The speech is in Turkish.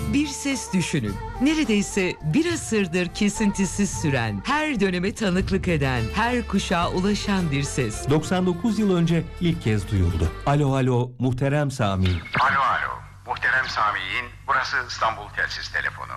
Bir ses düşünün. Neredeyse bir asırdır kesintisiz süren, her döneme tanıklık eden, her kuşağa ulaşan bir ses. 99 yıl önce ilk kez duyuldu. Alo alo muhterem Sami. Alo alo. Muhterem Sami'nin burası İstanbul Telsiz Telefonu.